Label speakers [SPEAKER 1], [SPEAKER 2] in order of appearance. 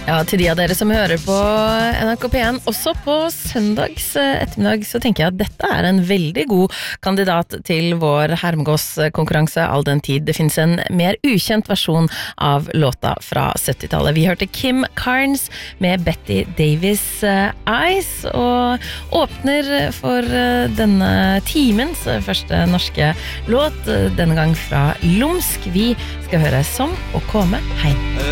[SPEAKER 1] Ja, til de av dere som hører på NRK P1 også på søndags ettermiddag, så tenker jeg at dette en veldig god kandidat til vår Hermegås-konkurranse all den tid. Det finnes en mer ukjent versjon av låta fra 70-tallet. Vi hørte Kim Carnes med Betty Davis Eyes, og åpner for denne timens første norske låt, denne gang fra Lumsk. Vi skal høre Som å komme heim.